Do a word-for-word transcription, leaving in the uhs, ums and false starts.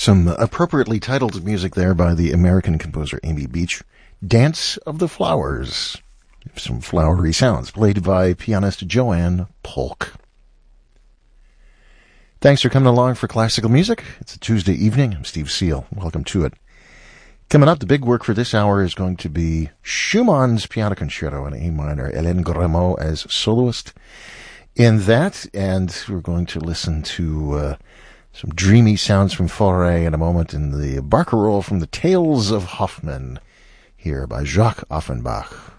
Some appropriately titled music there by the American composer Amy Beach. Dance of the Flowers. Some flowery sounds played by pianist Joanne Polk. Thanks for coming along for classical music. It's a Tuesday evening. I'm Steve Seal. Welcome to it. Coming up, the big work for this hour is going to be Schumann's Piano Concerto in A minor, Hélène Grimaud as soloist in that, and we're going to listen to uh, some dreamy sounds from Fauré in a moment in the barcarolle from the Tales of Hoffmann, here by Jacques Offenbach.